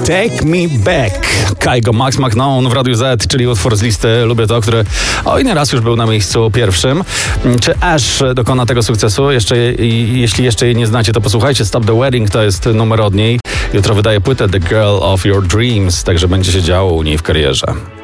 Take Me Back. Kygo, Max McNown w Radiu Z, czyli utwór z listy Lubię To, który nie raz już był na miejscu pierwszym. Czy Ash dokona tego sukcesu? Jeśli jeszcze jej nie znacie, to posłuchajcie. Stop the Wedding to jest numer od niej. Jutro wydaje płytę The Girl of Your Dreams, także będzie się działo u niej w karierze.